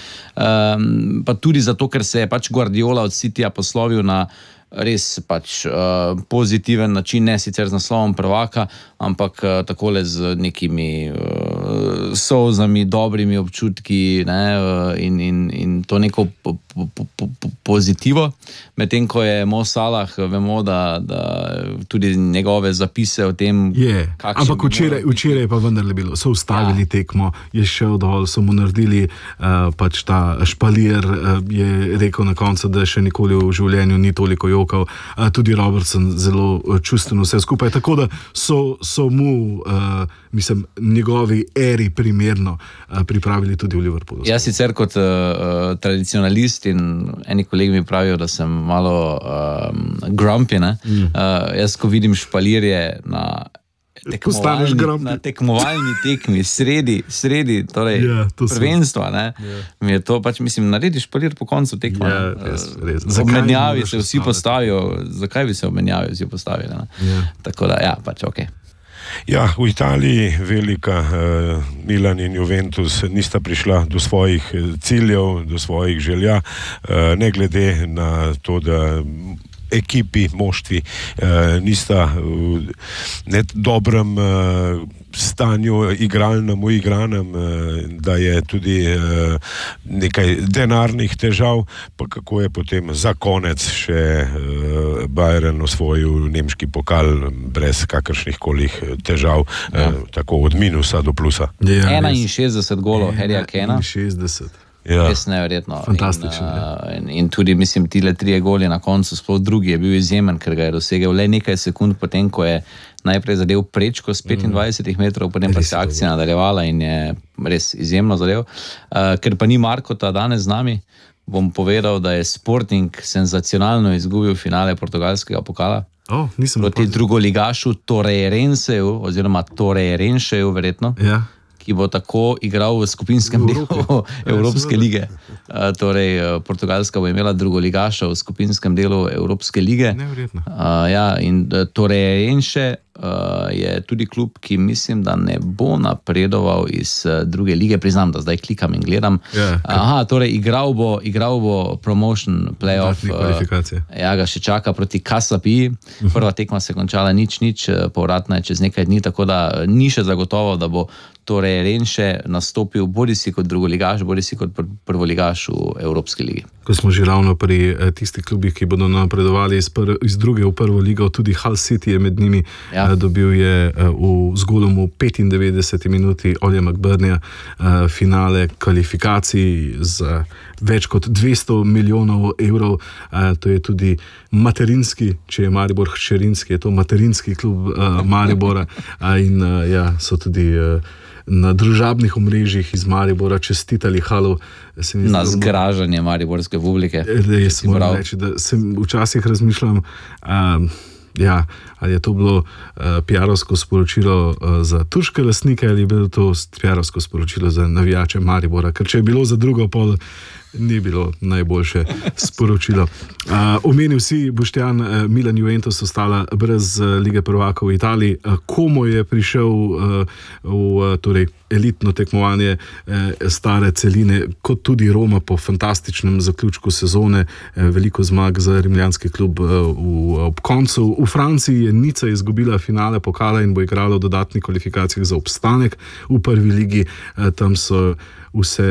Um, pa tudi zato, ker se je pač Guardiola od Cityja poslovil na res pač uh, pozitiven način, ne sicer z naslovom prvaka, ampak uh, takole z nekimi uh, solzami, dobrimi občutki, ne, uh, in, in, in to neko po, po, po, po, pozitivo. Medtem ko je Mo Salah, vemo, da, da tudi njegove zapise o tem, je, ampak včeraj, včeraj pa vendarle bilo, so ustavili ja. tekmo, je šel dol, so mu naredili uh, pač ta špalir, uh, je rekel na koncu, da še nikoli v življenju ni toliko jokal, uh, tudi Robertson zelo uh, čustveno vse skupaj, tako da so, so mu uh, mislim, njegovi eri primerno uh, pripravili tudi v Liverpoolu. Jaz sicer kot uh, tradicionalist in eni kolegi mi pravijo, da sem malo um, grumpy, ne? Mm. Uh, jaz ko vidim špalirje na tekmovalni, na tekmovalni tekmi sredi, sredi torej yeah, prvenstva, ne? Yeah. Mi je to pač, mislim, narediš špalir po koncu tekma. Yeah, res, res. V menjavi se vsi postavijo, zakaj bi se v menjavi vsi postavili? Ne? Yeah. Tako da, ja, pač ok. Ja, v Italiji velika uh, Milan in Juventus nista prišla do svojih ciljev, do svojih želja, uh, ne glede na to, da ekipi, moštvi uh, nista v ne dobrem uh, stanju igralnem, uigranem, uh, da je tudi uh, nekaj denarnih težav, pa kako je potem za konec še uh, Bayern osvojil nemški pokal brez kakršnih kolih težav, ja. uh, tako od minusa do plusa. Ja, enainšestdeset golov Harryja Kanea. enainšestdeset. Ja. Res neverjetno. Fantastično. In, uh, in, in tudi, mislim, tile trije goli na koncu, sploh drugi je bil izjemen, ker ga je dosegel le nekaj sekund potem, ko je najprej zadev prečko s petindvajsetih metrov, potem pa se akcija nadaljevala in je res izjemno zadev. Uh, ker pa ni Markota danes z nami, bom povedal, da je Sporting senzacionalno izgubil finale portugalskega pokala. Oh, proti drugoligašu Torreirenseju, oziroma Torreirenseju verjetno. Ja. Ki bo tako igral v skupinskem v delu Evropske ja, lige. Uh, torej, Portugalska bo imela drugoligaša v skupinskem delu Evropske lige. Neverjetno. Uh, ja, in Torreirense uh, je tudi klub, ki mislim, da ne bo napredoval iz uh, druge lige. Priznam, da zdaj klikam in gledam. Ja, Aha, torej, igral bo, igral bo promotion playoff. Uh, ja, ga še čaka proti Kasapiji. Prva tekma se končala nič, nič, povratna je čez nekaj dni, tako da ni še zagotovo, da bo torej Renše nastopil bodi si kot drugoligaš, bodi si kot pr- prvoligaš v Evropski ligi. Ko smo že ravno pri eh, tistih klubih, ki bodo napredovali iz, pr- iz druge v prvo ligo, tudi Hull City je med njimi, ja. eh, dobil je eh, v zgolom v petindevetdeseti minuti Olja McBurneyja eh, finale kvalifikacij z več kot dvesto milijonov evrov. Eh, to je tudi materinski, če je Maribor hčerinski, je to materinski klub eh, Maribora eh, in eh, ja, so tudi eh, na družabnih omrežjih iz Maribora čestitali Halu. Na zgražanje mariborske publike. Res moram reči, da sem včasih razmišljam, um, ja, ali je to bilo uh, piarovsko sporočilo uh, za turške lastnike ali je bilo to piarovsko sporočilo za navijače Maribora, ker če je bilo za drugo pol, ni bilo najboljše sporočilo. Uh, omenil si, Boštjan, uh, Milan Juventus ostala brez uh, Lige prvakov v Italiji. Uh, komu je prišel uh, v uh, torej, elitno tekmovanje uh, stare celine, kot tudi Roma po fantastičnem zaključku sezone, uh, veliko zmag za rimljanski klub uh, v, ob koncu. V Franciji je Nica izgubila finale pokala in bo igrala v dodatnih kvalifikacijah za obstanek v prvi ligi. Uh, tam so vse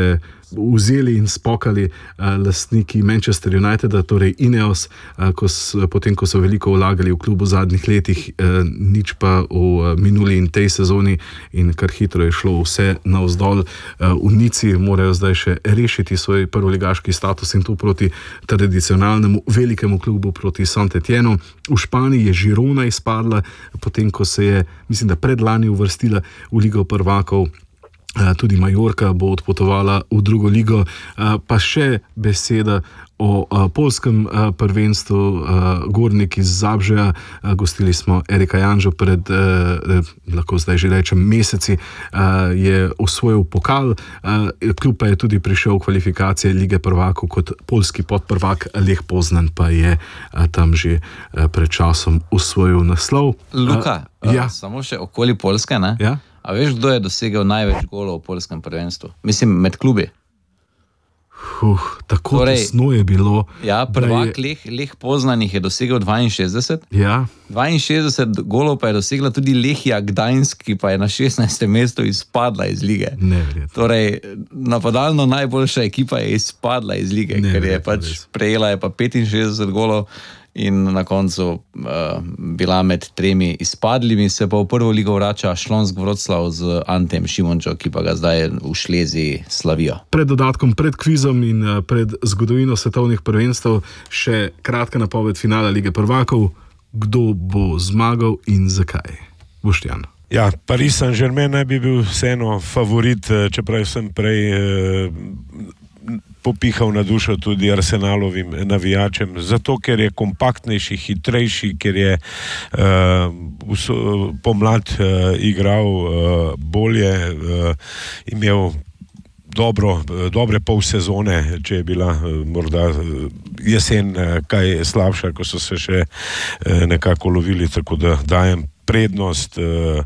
vzeli in spokali uh, lastniki Manchester Uniteda, torej Ineos, uh, ko s, potem ko so veliko vlagali v klubu v zadnjih letih, uh, nič pa v uh, minuli in tej sezoni in kar hitro je šlo vse navzdol. Uh, Unici morajo zdaj še rešiti svoj prvoligaški status in to proti tradicionalnemu velikemu klubu, proti Saint-Etienne. V Španiji je Girona izpadla, potem ko se je, mislim, da predlani uvrstila v Ligo prvakov. Tudi Majorka bo odpotovala v drugo ligo, pa še beseda o poljskem prvenstvu. Gornik iz Zabrzeja, gostili smo Erika Janžo pred, lahko zdaj že rečem, meseci, je osvojil pokal, kljub pa je tudi prišel v kvalifikacije Lige prvakov kot poljski podprvak. Lech Poznan pa je tam že pred časom osvojil naslov. Luka, ja. Samo še okoli Poljske, ne? Ja. A veš, kdo je dosegel največ golov v poljskem prvenstvu? Mislim, med klubi. Uh, tako torej, tesno je bilo. Ja, prvak je... Lech, Lech Poznan jih je dosegel dvainšestdeset. Ja. dvainšestdeset golov pa je dosegla tudi Lechia Gdańsk, ki pa je na šestnajstem mestu izpadla iz lige. Neverjetno. Torej, napadalno najboljša ekipa je izpadla iz lige, ker je pač res. Prejela je pa petinšestdeset golov. In na koncu uh, bila med tremi izpadlimi, se pa v prvo ligo vrača Šlonsk Wroclaw z Antem Šimunčo, ki pa ga zdaj v Šleziji slavijo. Pred dodatkom, pred kvizom in uh, pred zgodovino svetovnih prvenstev še kratka napoved finala Lige prvakov. Kdo bo zmagal in zakaj? Boštjan. Ja, Paris Saint-Germain naj bi bil vseeno favorit, čeprav sem prej eh, popihal na dušo tudi Arsenalovim navijačem, zato ker je kompaktnejši, hitrejši, ker je uh, pomlad uh, igral uh, bolje, uh, imel dobro, dobre pol sezone, če je bila uh, morda uh, jesen uh, kaj slabša, ko so se še uh, nekako lovili, tako da dajem prednost uh,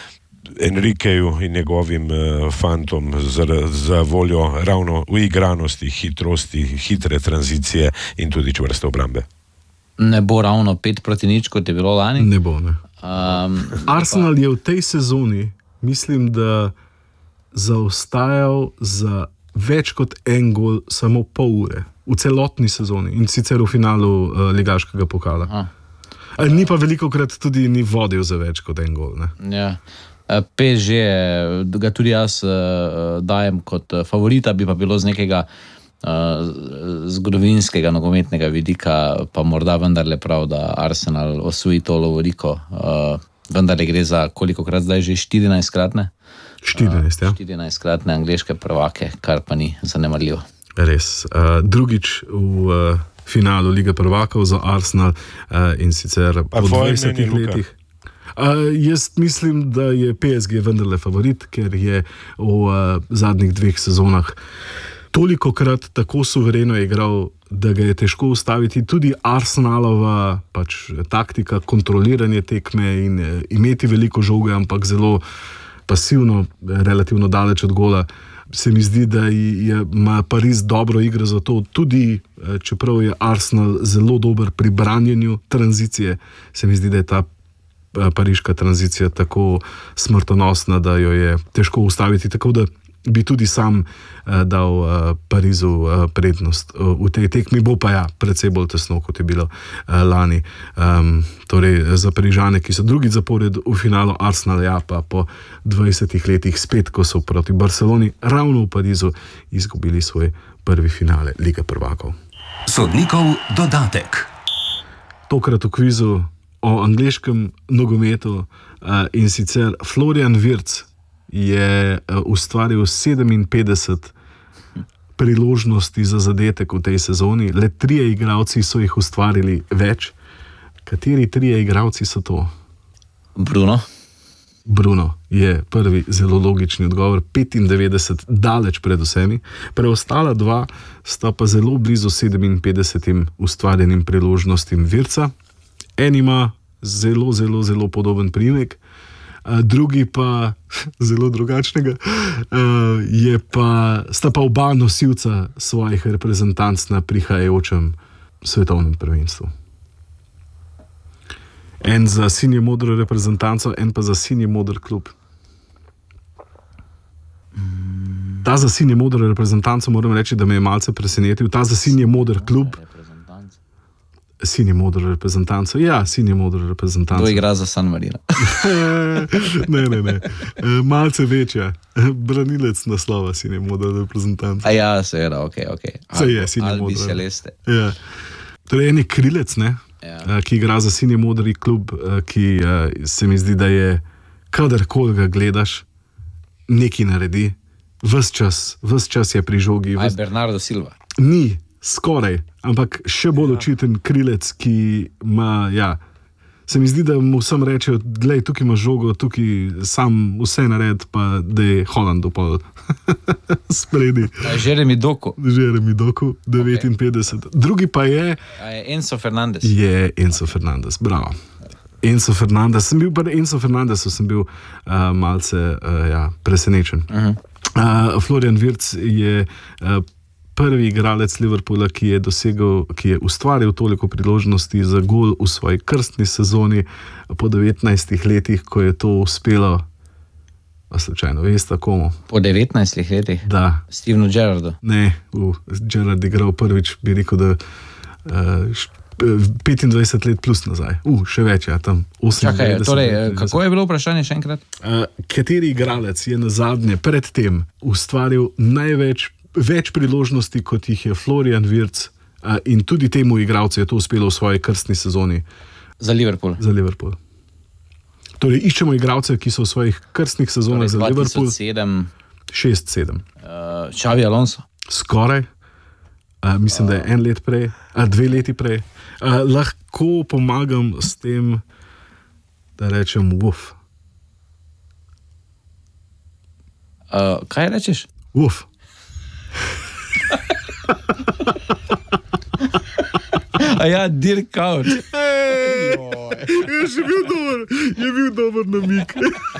Enrikeju in njegovim uh, fantom za, za voljo ravno uigranosti, hitrosti, hitre tranzicije in tudi čvrste obrambe. Ne bo ravno pet proti nič, kot je bilo lani? Ne bo, ne. Um, Arsenal pa... je v tej sezoni, mislim, da zaostajal za več kot en gol samo pol ure. V celotni sezoni in sicer v finalu uh, ligaškega pokala. Aha. Ni pa veliko krat tudi ni vodil za več kot en gol. Ne? Ja. P S G, ga tudi jaz uh, dajem kot favorita, bi pa bilo z nekega uh, zgodovinskega nogometnega vidika, pa morda vendarle prav, da Arsenal osvoji to lovoriko. Uh, vendarle gre za kolikokrat zdaj že štirinajstkratne? štirinajst, ja. štirinajstkratne angleške prvake, kar pa ni zanemarljivo. Res. Uh, drugič v uh, finalu Lige prvakov za Arsenal uh, in sicer po dvajsetih letih. Uh, jaz mislim, da je P S G vendarle favorit, ker je v uh, zadnjih dveh sezonah toliko krat tako suvereno igral, da ga je težko ustaviti. Tudi Arsenalova pač, taktika, kontroliranje tekme in uh, imeti veliko žoge, ampak zelo pasivno, relativno daleč od gola. Se mi zdi, da je, ima Pariz dobro igro za to, tudi čeprav je Arsenal zelo dober pri branjenju tranzicije, se mi zdi, da je ta pariška tranzicija tako smrtonosna, da jo je težko ustaviti, tako da bi tudi sam uh, dal uh, Parizu uh, prednost uh, v tej tekmi, bo pa ja, precej bolj tesno, kot je bilo uh, lani. Um, torej za Parižane, ki so drugi zapored v finalu, Arsenal ja pa po dvajsetih letih spet, ko so proti Barceloni ravno v Parizu izgubili svoj prvi finale Lige prvakov. Sodnikov dodatek. Tokrat v kvizu o angleškem nogometu uh, in sicer Florian Wirtz je uh, ustvaril sedeminpetdeset priložnosti za zadetek v tej sezoni. Le trije igralci so jih ustvarili več. Kateri trije igralci so to? Bruno. Bruno je prvi zelo logični odgovor, petindevetdeset daleč pred vsemi. Preostala dva sta pa zelo blizu sedeminpetdesetim ustvarjenim priložnostim Wirtza. En ima zelo, zelo, zelo podoben priimek, drugi pa zelo drugačnega, je pa, sta pa oba nosilca svojih reprezentanc na prihajajočem svetovnem prvenstvu. En za sinje modro reprezentanco, en pa za sinje modr klub. Ta za sinje modro reprezentanco moram reči, da me je malce presenetil. Ta za sinje modr klub. Sinje modro reprezentanco. Ja, sinje modro reprezentanco. To igra za San Marino. ne, ne, ne. Malce večja. Branilec naslova sinje modro reprezentanco. A ja, seveda, ok, ok. Se je, sinje modro. Albi Celeste. Ja. Torej, en je krilec, ne? Ja. Ki igra za sinje modri klub, ki se mi zdi, da je kadarkoli ga gledaš, nekaj naredi. Ves čas, ves čas je pri žogi. Aj, Bernardo Silva. Ni, skoraj, ampak še bolj očiten krilec, ki ima, ja, se mi zdi, da mu vsem rečejo, glej, tukaj imaš žogo, tukaj sam vse nared, pa da je Holland upal spredi. Jeremy Doku. Jeremy Doku, devetinpetdeset. Okay. Drugi pa je... A je Enzo Fernandez. Je Enzo Fernandez, bravo. Enzo Fernandez, sem bil pri Enzo Fernandezu, sem bil uh, malce uh, ja, presenečen. Uh-huh. uh, Florian Wirtz je uh, prvi igralec Liverpoola, ki je dosegel, ki je ustvaril toliko priložnosti za gol v svoji krstni sezoni po devetnajstih letih, ko je to uspelo. A slučajno, veste komu? Po devetnajstih letih? Da. Stevenu Gerrardu? Ne, v Gerrard igral prvič, bi rekel, da uh, petindvajset let plus nazaj. Uh, še več, ja, tam osemindevetdeset. Čakaj, torej, kako je bilo vprašanje še enkrat? Uh, kateri igralec je nazadnje predtem ustvaril največ več priložnosti, kot jih je Florian Wirtz, uh, in tudi temu igralcu je to uspelo v svoji krstni sezoni. Za Liverpool? Za Liverpool. Torej, iščemo igralce, ki so v svojih krstnih sezonah torej, za Liverpool. dva tisoč sedem šest sedem. Uh, Xavi Alonso? Skoraj. Uh, mislim, uh. da je en let prej, uh, dve leti prej. Uh, lahko pomagam s tem, da rečem uf. Uh, kaj rečeš? Uf. A ja, Dirk Kuyt. Je že bil dober, je bil dober namik.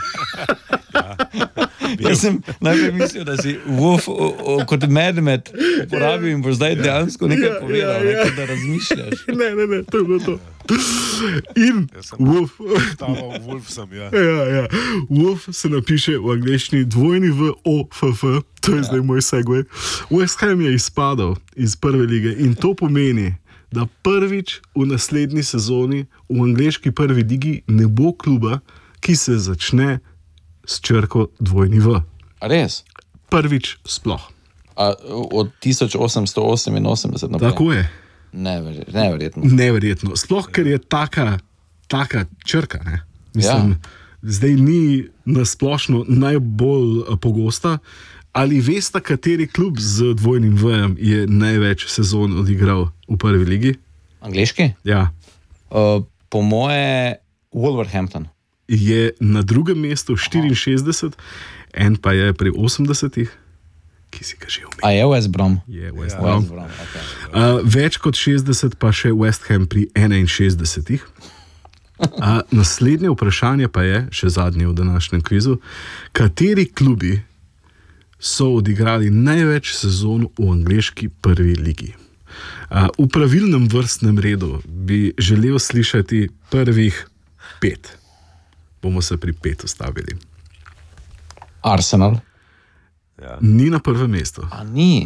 Jaz sem najprej mislil, da si Wolf o, o, kot medmed uporabil in bo zdaj ja. dejansko nekaj ja, povedal, ja, ja. Nekaj, da razmišljaš. Ne, ne, ne, to je bilo to. In Wolf. Wolf sem, ja. Ja, ja. Wolf se napiše v angleščini dvojni v O F F, to je ja. zdaj moj segway. West Ham je izpadal iz prve lige in to pomeni, da prvič v naslednji sezoni v angleški prvi ligi ne bo kluba, ki se začne s črko dvojni V. A res? Prvič sploh. A od tisoč osemsto oseminosemdeset naprej? Tako je. Never, neverjetno. Neverjetno. Sploh, ker je taka, taka črka. Ne? Mislim, ja. Zdaj ni nasplošno najbolj pogosta. Ali veste, kateri klub z dvojnim V-jem je največ sezon odigral v prvi ligi? Angleški? Ja. Uh, po moje Wolverhampton. Je na drugem mestu štiriinšestdeset, en pa je pri osemdesetih, ki si ga že omenil. A je West Brom? Je West ja. Brom. West Brom. Okay. Uh, več kot šestdeset pa še West Ham pri enainšestdesetih. Uh, naslednje vprašanje pa je, še zadnje v današnjem kvizu, kateri klubi so odigrali največ sezon v angleški prvi ligi. Uh, v pravilnem vrstnem redu bi želel slišati prvih pet. Bomo se pri pet ustavili. Arsenal? Ja. Ni na prvem mestu. A ni?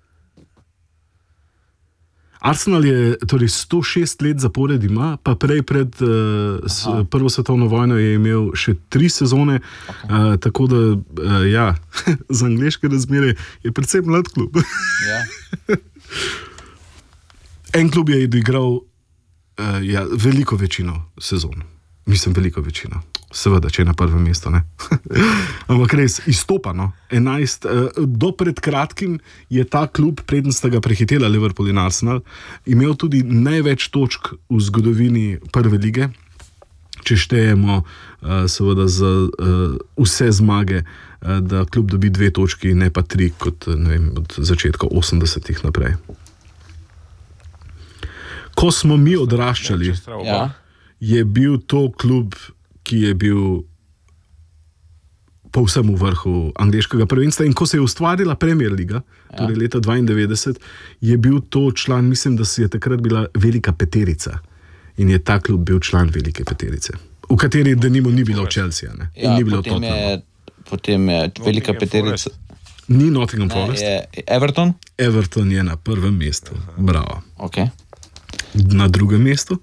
Arsenal je torej sto šest let zapored ima, pa prej pred uh, s, prvo svetovno vojno je imel še tri sezone, okay. uh, tako da uh, ja, za angleške razmere je predvsem mlad klub. Ja. En klub je odigral uh, ja, veliko večino sezon. Mislim, veliko večino. Seveda, če je na prvem mestu. Ampak res, izstopano. enajst, do pred kratkim je ta klub, preden sta ga prehitela Liverpool in Arsenal, imel tudi največ točk v zgodovini prve lige, če štejemo seveda za vse zmage, da klub dobi dve točki, ne pa tri, kot ne vem, od začetka osemdesetih naprej. Ko smo mi odraščali, ja. je bil to klub, ki je bil povsem v vrhu angleškega prvenstva. In ko se je ustvarila Premier Liga, ja. torej leta dvaindevetdeset, je bil to član, mislim, da je takrat bila velika peterica. In je ta klub bil član velike peterice, v kateri denimo ni bilo Chelsea, ne? In ja, ni bilo potem Tottenhama. Je, potem je velika peterica. Ni Nottingham Forest. Je Everton? Everton je na prvem mestu. Bravo. Okay. Na drugem mestu?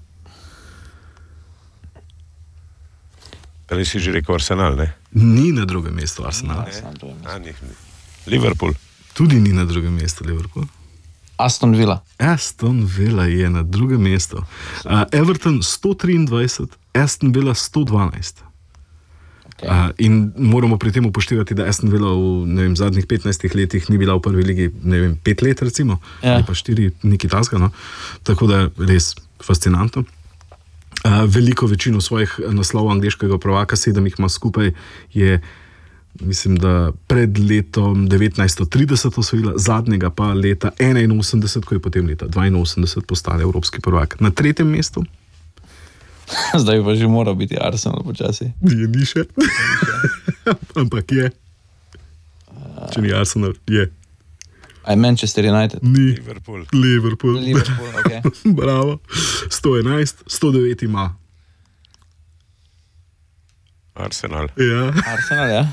Ali si že rekel Arsenal, ne? Ni na drugem mestu Arsenal. A, ni, ni. Liverpool. Tudi ni na drugem mestu Liverpool. Aston Villa. Aston Villa je na drugem mestu. Uh, Everton sto triindvajset, Aston Villa sto dvanajst. Okay. Uh, in moramo pri tem upoštevati, da Aston Villa v ne vem, zadnjih petnajstih letih ni bila v prvi ligi, ne vem, pet let recimo, ja. ali pa štiri, nekaj tasga, no? Tako da res fascinantno. Uh, veliko večino svojih naslovov angleškega prvaka, sedem jih ima skupaj, je mislim, da pred letom devetnajststo trideset osvojila, zadnjega pa leta enainosemdeset, ko je potem leta dvainosemdeset postala evropski prvak. Na tretjem mestu? Zdaj pa že mora biti Arsenal počasi. Je ni še. Ampak je. Če ni Arsenal, je. A je Manchester United? Ni. Liverpool. Liverpool. Liverpool, okay. Bravo. sto enajst, sto devet ima. Arsenal. Ja. Arsenal, ja.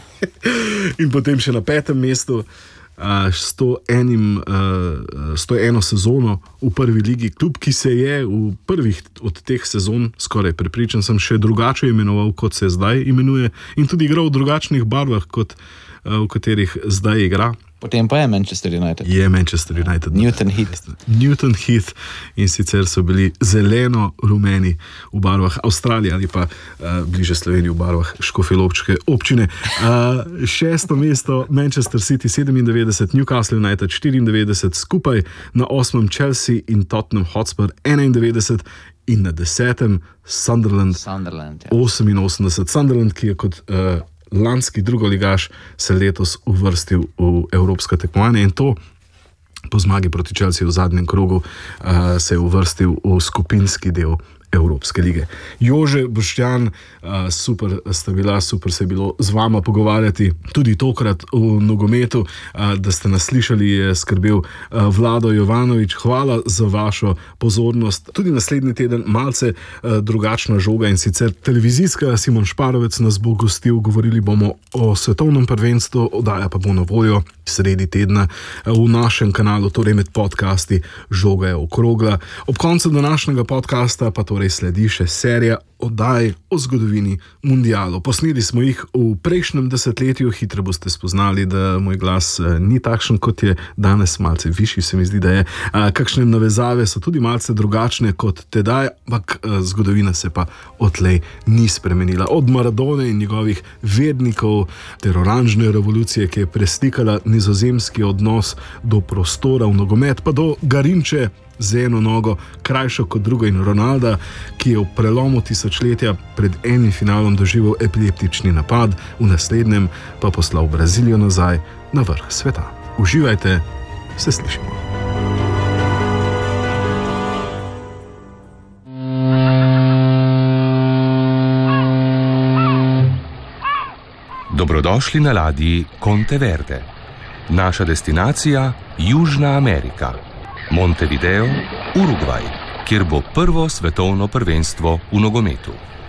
In potem še na petem mestu uh, sto enim, uh, sto eno sezono v prvi ligi, klub, ki se je v prvih od teh sezon, skoraj prepričan sem, še drugače imenoval, kot se zdaj imenuje, in tudi igral v drugačnih barvah, kot uh, v katerih zdaj igra. Potem pa je Manchester United. Je Manchester United. Newton Heath. Newton Heath, in sicer so bili zeleno-rumeni v barvah Avstralije ali pa uh, bliže Sloveniji v barvah Škofjeločke občine. Uh, šesto mesto Manchester City sedemindevetdeset, Newcastle United štiriindevetdeset, skupaj na osmem Chelsea in Tottenham Hotspur enaindevetdeset in na desetem Sunderland, Sunderland ja. oseminosemdeset. Sunderland, ki je kot uh, lanski drugoligaš se letos uvrstil v evropska tekmovanja in to po zmagi proti Chelsea v zadnjem krogu uh, se je uvrstil v skupinski del Evropske lige. Jože, Boštjan, uh, super sta bila, super se je bilo z vama pogovarjati, tudi tokrat v nogometu, uh, da ste nas slišali, je skrbel uh, Vlado Jovanovič. Hvala za vašo pozornost. Tudi naslednji teden malce uh, drugačna žoga in sicer televizijska. Simon Šparovec nas bo gostil, govorili bomo o svetovnem prvenstvu, oddaja pa bo na voljo sredi tedna uh, v našem kanalu, torej med podcasti Žoga je okrogla. Ob koncu današnjega podcasta pa torej sledi še serija oddaj o zgodovini mundialov. Posneli smo jih v prejšnjem desetletju, hitro boste spoznali, da moj glas ni takšen, kot je danes, malce višji se mi zdi, da je. Kakšne navezave so tudi malce drugačne kot tedaj, ampak zgodovina se pa odtlej ni spremenila. Od Maradone in njegovih vednikov ter oranžne revolucije, ki je preslikala nizozemski odnos do prostora v nogomet, pa do Garinče z eno nogo, krajšo kot drugo, in Ronalda, ki je v prelomu tisočletja pred enim finalom doživel epileptični napad, v naslednjem pa poslal Brazilijo nazaj na vrh sveta. Uživajte, se slišimo. Dobrodošli na ladji Conte Verde. Naša destinacija Južna Amerika. Montevideo, Urugvaj, kjer bo prvo svetovno prvenstvo v nogometu.